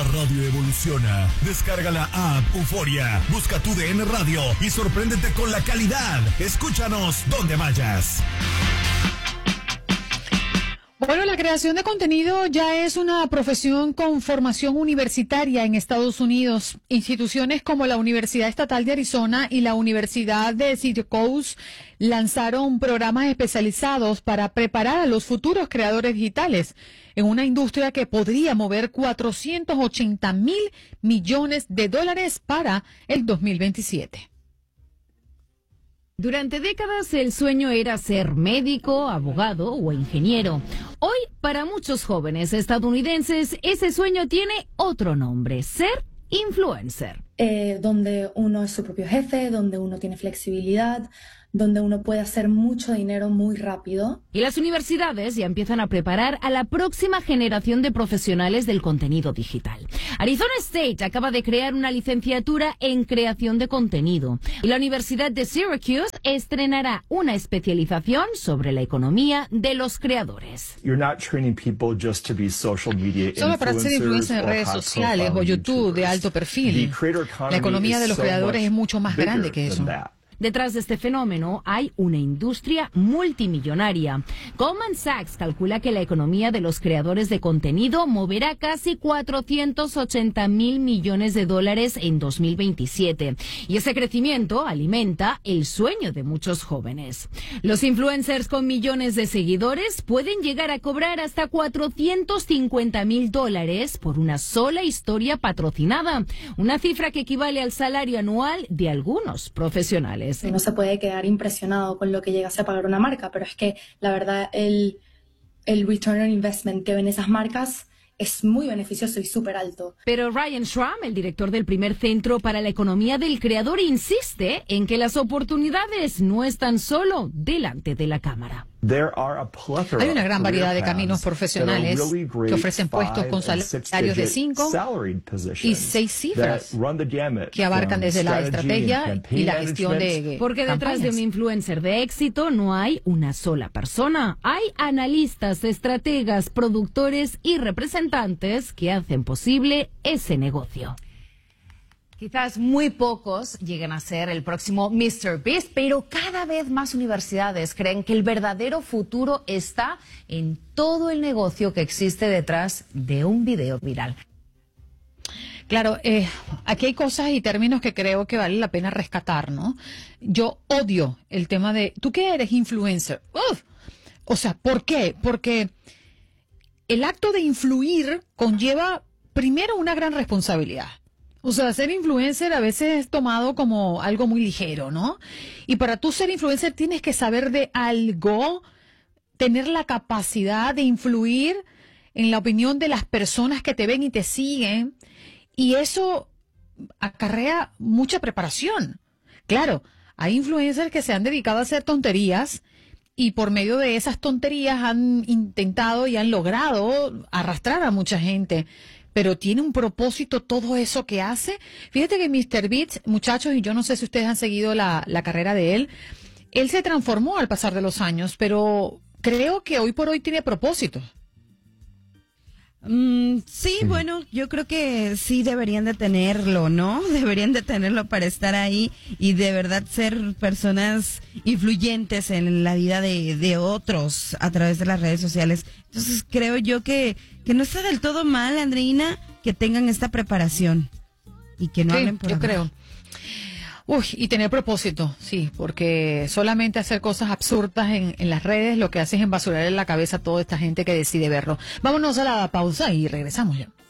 radio evoluciona. Descarga la app Euforia, busca tu DN Radio y sorpréndete con la calidad. Escúchanos donde vayas. Bueno, la creación de contenido ya es una profesión con formación universitaria en Estados Unidos. Instituciones como la Universidad Estatal de Arizona y la Universidad de Syracuse lanzaron programas especializados para preparar a los futuros creadores digitales en una industria que podría mover $480 millones para el 2027. Durante décadas el sueño era ser médico, abogado o ingeniero. Hoy, para muchos jóvenes estadounidenses, ese sueño tiene otro nombre: ser influencer. Donde uno es su propio jefe, donde uno tiene flexibilidad, donde uno puede hacer mucho dinero muy rápido. Y las universidades ya empiezan a preparar a la próxima generación de profesionales del contenido digital. Arizona State acaba de crear una licenciatura en creación de contenido. Y la Universidad de Syracuse estrenará una especialización sobre la economía de los creadores. Solo para ser influencer en redes sociales o YouTube de alto perfil. La economía de los creadores es mucho más grande que eso. Detrás de este fenómeno hay una industria multimillonaria. Goldman Sachs calcula que la economía de los creadores de contenido moverá casi $480 millones en 2027. Y ese crecimiento alimenta el sueño de muchos jóvenes. Los influencers con millones de seguidores pueden llegar a cobrar hasta $450,000 por una sola historia patrocinada, una cifra que equivale al salario anual de algunos profesionales. Uno se puede quedar impresionado con lo que llegase a pagar una marca, pero es que la verdad el return on investment que ven esas marcas es muy beneficioso y súper alto. Pero Ryan Schramm, el director del primer Centro para la Economía del Creador, insiste en que las oportunidades no están solo delante de la cámara. Hay una gran variedad de caminos profesionales que ofrecen puestos con salarios de 5 y 6 cifras que abarcan desde la estrategia y la gestión de Porque detrás de un influencer de éxito no hay una sola persona. Hay analistas, estrategas, productores y representantes que hacen posible ese negocio. Quizás muy pocos lleguen a ser el próximo Mr. Beast, pero cada vez más universidades creen que el verdadero futuro está en todo el negocio que existe detrás de un video viral. Claro, aquí hay cosas y términos que creo que vale la pena rescatar, ¿no? Yo odio el tema de, ¿tú qué eres influencer? ¡Uf! O sea, ¿por qué? Porque el acto de influir conlleva primero una gran responsabilidad. O sea, ser influencer a veces es tomado como algo muy ligero, ¿no? Y para tú ser influencer tienes que saber de algo, tener la capacidad de influir en la opinión de las personas que te ven y te siguen. Y eso acarrea mucha preparación. Claro, hay influencers que se han dedicado a hacer tonterías y por medio de esas tonterías han intentado y han logrado arrastrar a mucha gente. Pero tiene un propósito todo eso que hace. Fíjate que Mr. Beast, muchachos, y yo no sé si ustedes han seguido la carrera de él se transformó al pasar de los años, pero creo que hoy por hoy tiene propósito. Sí, bueno, yo creo que sí deberían de tenerlo, ¿no? Deberían de tenerlo para estar ahí y de verdad ser personas influyentes en la vida de otros a través de las redes sociales. Entonces creo yo que no está del todo mal, Andreina, que tengan esta preparación y que no hablen por yo hablar. creo. Y tener propósito, sí, porque solamente hacer cosas absurdas en las redes lo que hace es embasurar en la cabeza a toda esta gente que decide verlo. Vámonos a la pausa y regresamos ya.